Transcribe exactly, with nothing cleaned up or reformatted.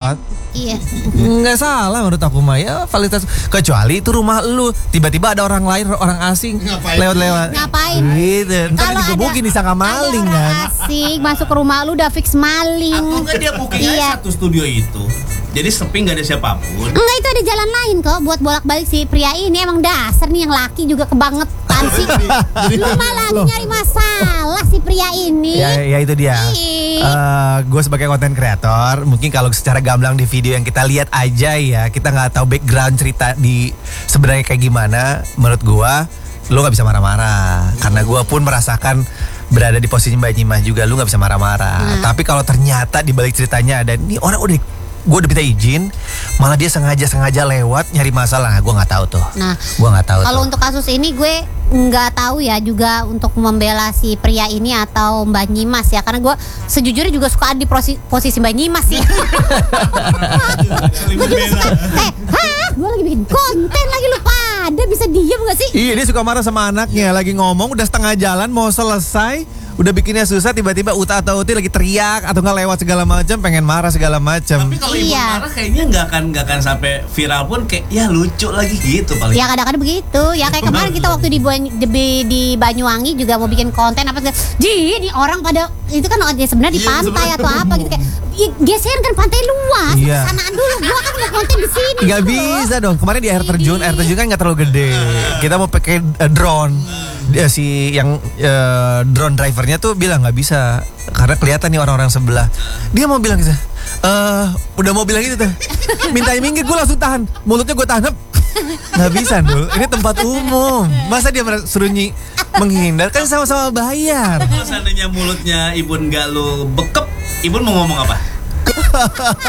lewat. Iya. Nggak salah menurut aku mah ya validitas. Kecuali itu rumah lu, tiba-tiba ada orang lain, orang asing lewat-lewat. Ngapain? Gitu. Ntar Kalau digebukin ada- disangka maling ada kan. orang asing masuk ke rumah lu udah fix maling. Atau enggak dia booking aja Iya. satu studio itu. Jadi sepi nggak ada siapapun. Enggak, itu ada jalan lain kok buat bolak-balik si pria ini. Emang dasar nih yang laki juga kebangetan sih. Lu malah lagi nyari masalah si pria ini. Ya, ya itu dia. Ih. gue sebagai konten kreator, mungkin kalau secara gamblang di video yang kita lihat aja ya, kita nggak tahu background cerita di sebenarnya kayak gimana. Menurut gue, lo nggak bisa marah-marah karena gue pun merasakan berada di posisi Mbak Nyimah juga, lu nggak bisa marah-marah. Nah. Tapi kalau ternyata di balik ceritanya ada nih orang udah gue udah minta izin, malah dia sengaja-sengaja lewat nyari masalah. Nah, gue nggak tahu tuh. Nah, gue nggak tahu. kalau tuh. untuk kasus ini gue nggak tahu ya juga untuk membela si pria ini atau Mbak Nyimas ya, karena gue sejujurnya juga suka ada di posi- posisi Mbak Nyimas sih. Gue juga suka. Eh, hah? Gue lagi bikin konten lagi, lu pada bisa diem gak sih? Iya, dia suka marah sama anaknya, lagi ngomong udah setengah jalan mau selesai, udah bikinnya susah, tiba-tiba uta atau uti lagi teriak atau nggak lewat segala macam, pengen marah segala macam. Tapi kalau ibu Iya. marah kayaknya nggak akan nggak akan sampai viral pun, kayak ya lucu lagi gitu paling. Ya kadang-kadang begitu. Ya kayak kemarin kita waktu di, Bany- di, di Banyuwangi juga mau bikin konten apa segala. Ji, ini orang pada itu kan ya sebenarnya di Iya, pantai sebenarnya. atau apa gitu kayak "Ih, geseran kan pantai luas, Iya. sanaan dulu. Gua kan mau konten di sini. Gak gitu loh." bisa dong. Kemarin di air terjun, air terjun kan nggak terlalu gede. Kita mau pakai eh, drone. Dia si yang eh, drone drivernya tuh bilang nggak bisa karena kelihatan nih orang-orang sebelah. Dia mau bilang gitu. Eh, udah mau bilang gitu tuh. Minta minggir, gue langsung tahan. Mulutnya gue tahan. Nggak bisa dulu. Ini tempat umum. Masa dia mer- suruh nyi menghindar, kan sama-sama bayar. Kalau seandainya mulutnya Ibun nggak lu bekep, Ibun mau ngomong apa?